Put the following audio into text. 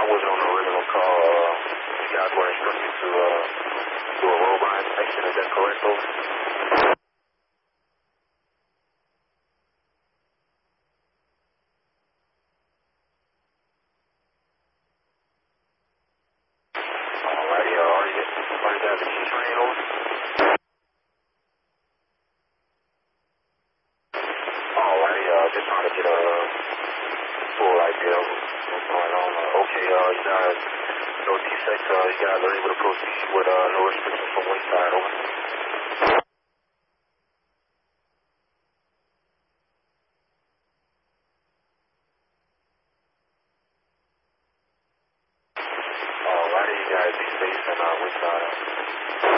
wasn't on the original call. You guys were instructed to do a robot inspection. Is that correct, folks? Alrighty, are you guys in train over? Alrighty, just trying to get a full idea of what's going on. Okay, you guys, no defects. You guys are able to proceed with no restrictions from wayside. Over. Alrighty, you guys be safe and wayside.